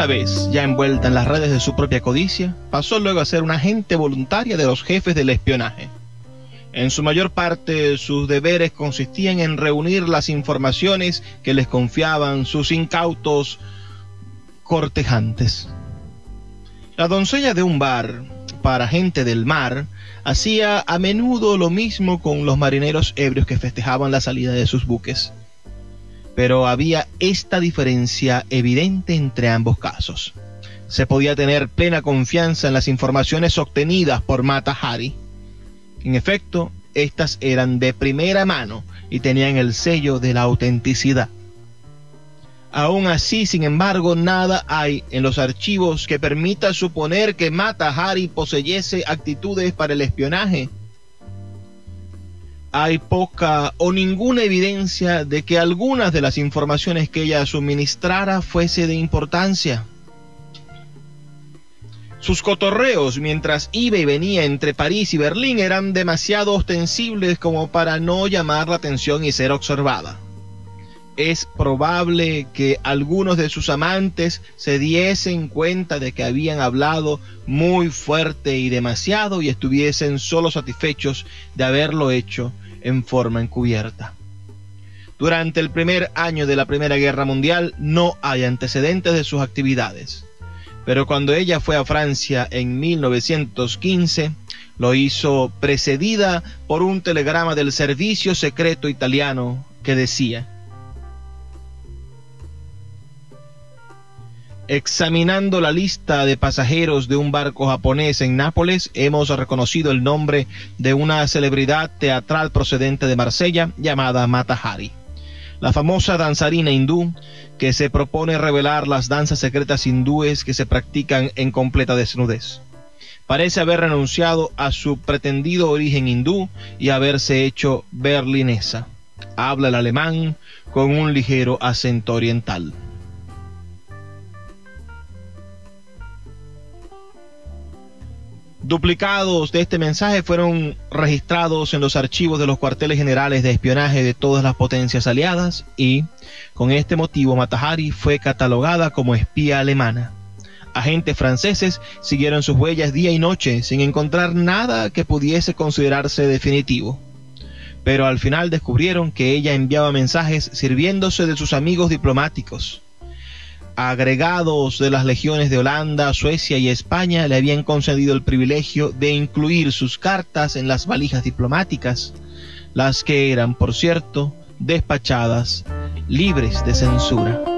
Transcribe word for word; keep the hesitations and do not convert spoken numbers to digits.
Una vez ya envuelta en las redes de su propia codicia, pasó luego a ser una agente voluntaria de los jefes del espionaje. En su mayor parte, sus deberes consistían en reunir las informaciones que les confiaban sus incautos cortejantes. La doncella de un bar, para gente del mar, hacía a menudo lo mismo con los marineros ebrios que festejaban la salida de sus buques. Pero había esta diferencia evidente entre ambos casos. Se podía tener plena confianza en las informaciones obtenidas por Mata Hari. En efecto, estas eran de primera mano y tenían el sello de la autenticidad. Aún así, sin embargo, nada hay en los archivos que permita suponer que Mata Hari poseyese actitudes para el espionaje. Hay poca o ninguna evidencia de que algunas de las informaciones que ella suministrara fuese de importancia. Sus cotorreos mientras iba y venía entre París y Berlín eran demasiado ostensibles como para no llamar la atención y ser observada. Es probable que algunos de sus amantes se diesen cuenta de que habían hablado muy fuerte y demasiado y estuviesen solo satisfechos de haberlo hecho en forma encubierta. Durante el primer año de la Primera Guerra Mundial no hay antecedentes de sus actividades, pero cuando ella fue a Francia en mil novecientos quince, lo hizo precedida por un telegrama del servicio secreto italiano que decía: examinando la lista de pasajeros de un barco japonés en Nápoles, hemos reconocido el nombre de una celebridad teatral procedente de Marsella llamada Mata Hari, la famosa danzarina hindú que se propone revelar las danzas secretas hindúes que se practican en completa desnudez. Parece haber renunciado a su pretendido origen hindú y haberse hecho berlinesa. Habla el alemán con un ligero acento oriental. Duplicados de este mensaje fueron registrados en los archivos de los cuarteles generales de espionaje de todas las potencias aliadas y, con este motivo, Mata Hari fue catalogada como espía alemana. Agentes franceses siguieron sus huellas día y noche sin encontrar nada que pudiese considerarse definitivo. Pero al final descubrieron que ella enviaba mensajes sirviéndose de sus amigos diplomáticos. Agregados de las legiones de Holanda, Suecia y España le habían concedido el privilegio de incluir sus cartas en las valijas diplomáticas, las que eran, por cierto, despachadas libres de censura.